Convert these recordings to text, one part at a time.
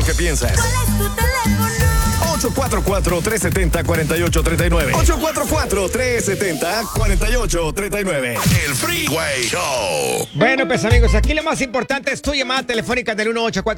que piensas. ¿Cuál es tu teléfono? 844-370-4839. 844-370-4839. El Freeway Show. Bueno, pues amigos, aquí lo más importante es tu llamada telefónica del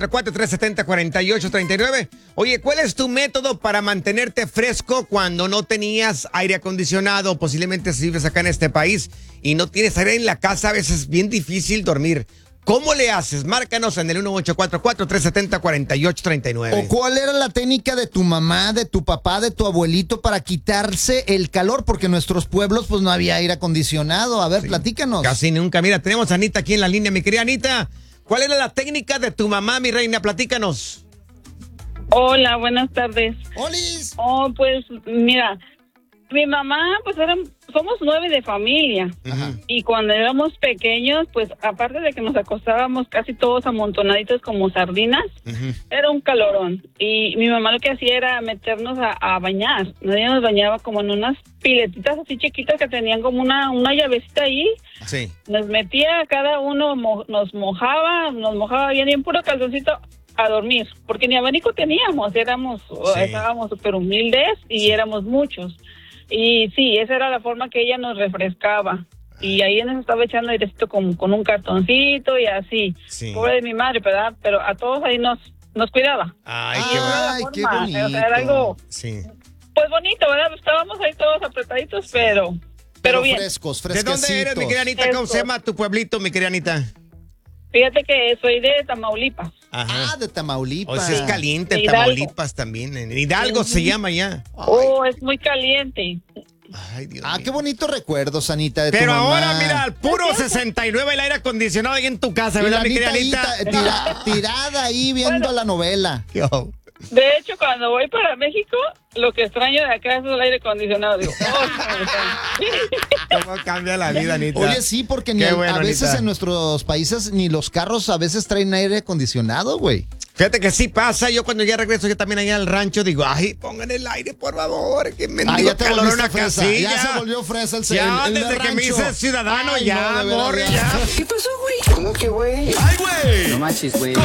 1844-370-4839. Oye, ¿cuál es tu método para mantenerte fresco cuando no tenías aire acondicionado? Posiblemente si vives acá en este país y no tienes aire en la casa, a veces es bien difícil dormir. ¿Cómo le haces? Márcanos en el 1844-370-4839. ¿O cuál era la técnica de tu mamá, de tu papá, de tu abuelito para quitarse el calor? Porque en nuestros pueblos pues no había aire acondicionado. A ver, platícanos. Casi nunca. Mira, tenemos a Anita aquí en la línea. Mi querida Anita, ¿cuál era la técnica de tu mamá, mi reina? Platícanos. Hola, buenas tardes. ¡Olis! Oh, pues mira, mi mamá, pues somos 9 de familia. Ajá. Y cuando éramos pequeños, pues aparte de que nos acostábamos casi todos amontonaditos como sardinas, era un calorón. Y mi mamá lo que hacía era meternos a bañar. Ella nos bañaba como en unas piletitas así chiquitas que tenían como una llavecita ahí. Sí. Nos metía, cada uno nos mojaba bien puro calzoncito a dormir, porque ni abanico teníamos, estábamos súper humildes y éramos muchos. Y sí, esa era la forma que ella nos refrescaba. Y ahí nos estaba echando airecito con un cartoncito y así. Sí. Pobre de mi madre, ¿verdad? Pero a todos ahí nos cuidaba. Ay, qué bonito. O sea, era algo, Sí. pues bonito, ¿verdad? Estábamos ahí todos apretaditos, pero bien. Frescos, ¿De fresquecitos. dónde eres, mi querida Anita? ¿Cómo se llama tu pueblito, mi querida Anita? Fíjate que soy de Tamaulipas. Ah, de Tamaulipas. O sea, es caliente, De Hidalgo. Tamaulipas también. En Hidalgo se llama ya. Oh, es muy caliente. Ay, Dios Ah, mío. qué bonito recuerdo, Sanita, de tu Pero mamá. ahora, mira, al puro 69 el aire acondicionado ahí en tu casa, Y ¿verdad, la mi querida Anita Anita? tirada ahí viendo la novela. Yo. De hecho, cuando voy para México, lo que extraño de acá es el aire acondicionado. Digo, ¿Cómo cambia la vida, Anita? Oye, sí, porque Qué bueno, a veces Anita. en nuestros países ni los carros a veces traen aire acondicionado, güey. Fíjate que sí pasa. Yo cuando ya regreso, yo también allá al rancho, digo, ay, pongan el aire, por favor. Que me Ya te calor volviste una fresa. casilla. Ya se volvió fresa el Ya, el desde que me rancho. hice ciudadano, Ay, ya, no, de verdad, amor, ya. ya. ¿Qué pasó, güey? ¿Cómo que, güey? ¡Ay, güey! No manches, güey.